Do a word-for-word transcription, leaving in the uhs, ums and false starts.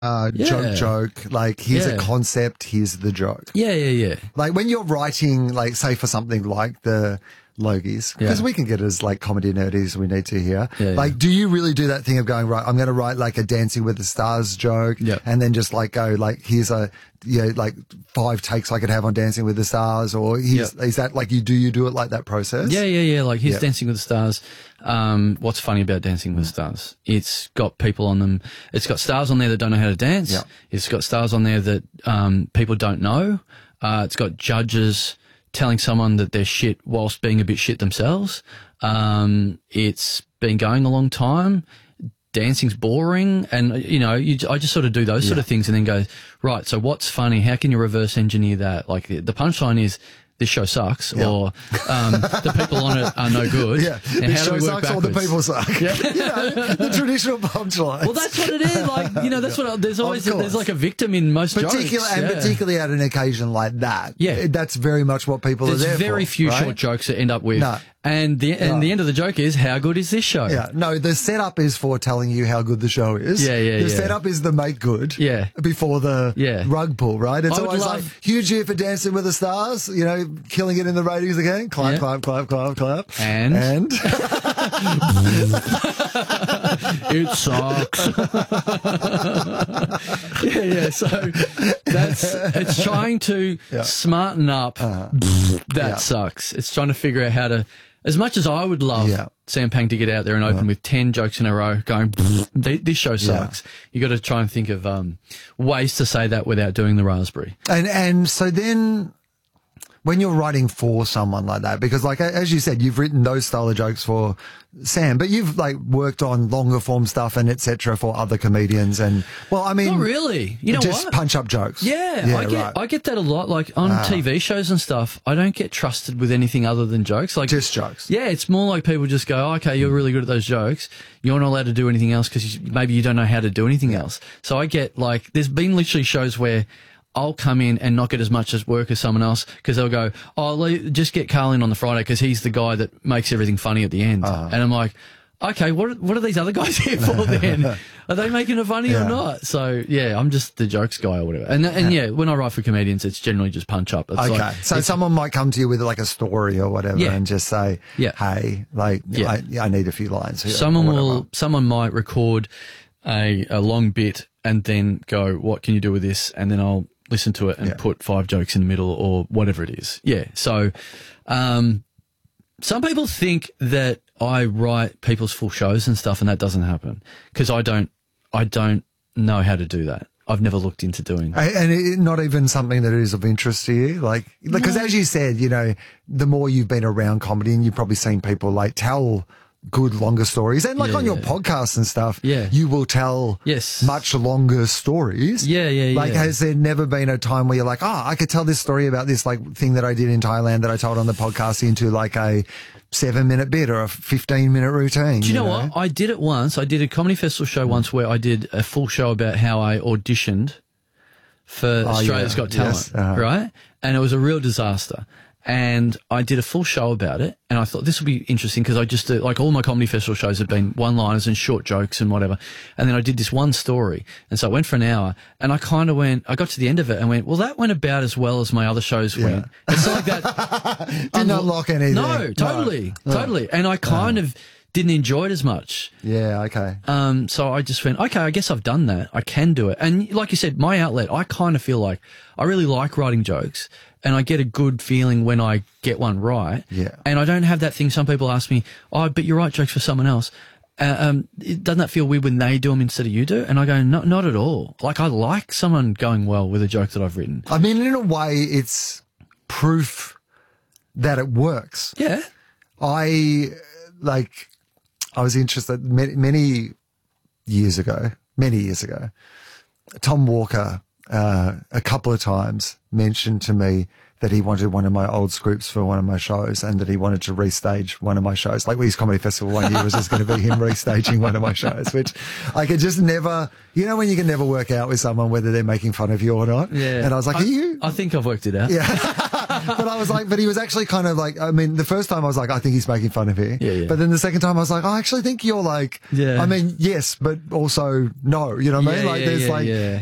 uh, Yeah. joke, joke. Like, here's Yeah. a concept, here's the joke. Yeah, yeah, yeah. Like, when you're writing, like, say for something like the Logies, because Yeah. we can get as, like, comedy nerdy as we need to here. Yeah, like, yeah. do you really do that thing of going, right, I'm going to write, like, a Dancing with the Stars joke, Yeah. and then just, like, go, like, here's a, you know, like, five takes I could have on Dancing with the Stars, or here's, Yeah. is that, like, you do you do it like that process? Yeah, yeah, yeah. Like, here's Yeah. Dancing with the Stars. Um, what's funny about Dancing with the Stars? It's got people on them. It's got stars on there that don't know how to dance. Yeah. It's got stars on there that um, people don't know. Uh, it's got judges telling someone that they're shit whilst being a bit shit themselves. Um, it's been going a long time. Dancing's boring, and you know, you, I just sort of do those sort of things, and then go, right. So what's funny? How can you reverse engineer that? Like the, the punchline is, this show sucks, Yeah. or um, the people on it are no good. Yeah, And this how show do we work sucks or the backwards? people suck. Yeah. You know, the traditional punchline. Well, that's what it is. Like, you know, that's what there's always course. there's like a victim in most Particular, jokes. and yeah. particularly at an occasion like that. Yeah. That's very much what people There's are there very for, few right? short jokes that end up with. No. And the and No. the end of the joke is, how good is this show? Yeah, no, the setup is for telling you how good the show is. Yeah, yeah, The yeah. setup is the make good. Yeah. Before the Yeah. rug pull, right? It's I would always love- like, huge year for Dancing with the Stars, you know, killing it in the ratings again. Clap, Yeah. clap, clap, clap, clap. And? And? It sucks. yeah, yeah. So that's it's trying to smarten up. That Yeah. sucks. It's trying to figure out how to. As much as I would love Yeah. Sam Pang to get out there and open with ten jokes in a row, going, "Th- this show sucks. You got to try and think of um, ways to say that without doing the raspberry. And and so then when you're writing for someone like that, because like as you said, you've written those style of jokes for Sam, but you've like worked on longer form stuff and et cetera for other comedians, and well, I mean, Not really. You know just what? punch up jokes. Yeah, I get right. I get that a lot. Like on T V shows and stuff, I don't get trusted with anything other than jokes. Like Just jokes. Yeah, it's more like people just go, oh, "Okay, you're really good at those jokes. You're not allowed to do anything else because you, maybe you don't know how to do anything else." So I get like, there's been literally shows where I'll come in and not get as much as work as someone else because they'll go, "Oh, le- just get Carl in on the Friday because he's the guy that makes everything funny at the end." Uh-huh. And I'm like, okay, what are, what are these other guys here for then? Are they making it funny Yeah. or not? So yeah, I'm just the jokes guy or whatever. And and yeah, when I write for comedians, it's generally just punch up. It's Okay, like, so it's- someone might come to you with like a story or whatever, Yeah. and just say, Yeah. "Hey, like, Yeah. I, I need a few lines here." someone or whatever. will someone might record a a long bit and then go, "What can you do with this?" And then I'll listen to it and Yeah. put five jokes in the middle or whatever it is. Yeah. So, um, some people think that I write people's full shows and stuff, and that doesn't happen because I don't, I don't know how to do that. I've never looked into doing. A- And it, not even something that is of interest to you, like because as you said, you know, the more you've been around comedy, and you've probably seen people like tell good longer stories, and like Yeah, on your yeah. podcast and stuff, Yeah. you will tell Yes. much longer stories. Yeah, yeah, Like, yeah. has there never been a time where you're like, oh, I could tell this story about this like thing that I did in Thailand that I told on the podcast into like a seven minute bit or a fifteen minute routine? Do you know, what? I did it once. I did a comedy festival show once where I did a full show about how I auditioned for Australia's yeah. Got Talent, Yes, uh-huh. right? And it was a real disaster. And I did a full show about it, and I thought this would be interesting because I just do, like all my comedy festival shows have been one-liners and short jokes and whatever. And then I did this one story, and so I went for an hour, and I kind of went, I got to the end of it and went, well, that went about as well as my other shows went. It's like that. Didn't unlock anything. No, totally, totally. And I kind of didn't enjoy it as much. Yeah, okay. Um, so I just went, okay, I guess I've done that. I can do it. And like you said, my outlet, I kind of feel like I really like writing jokes, and I get a good feeling when I get one right. Yeah. And I don't have that thing. Some people ask me, oh, but you write jokes for someone else. Uh, um, it, doesn't that feel weird when they do them instead of you do? And I go, no, not at all. Like, I like someone going well with a joke that I've written. I mean, in a way, it's proof that it works. Yeah. I, like, I was interested many, many years ago, many years ago, Tom Walker, uh, a couple of times mentioned to me that he wanted one of my old scripts for one of my shows, and that he wanted to restage one of my shows. Like, Wee's Comedy Festival one year was just going to be him restaging one of my shows, which I could just never, you know, when you can never work out with someone whether they're making fun of you or not. Yeah. And I was like, I, are you? I think I've worked it out. Yeah. but I was like, but he was actually kind of like, I mean, the first time I was like, I think he's making fun of me. Yeah, yeah. But then the second time I was like, I actually think you're like, Yeah. I mean, yes, but also no, you know what I mean? Yeah, Like yeah, there's yeah, like, yeah.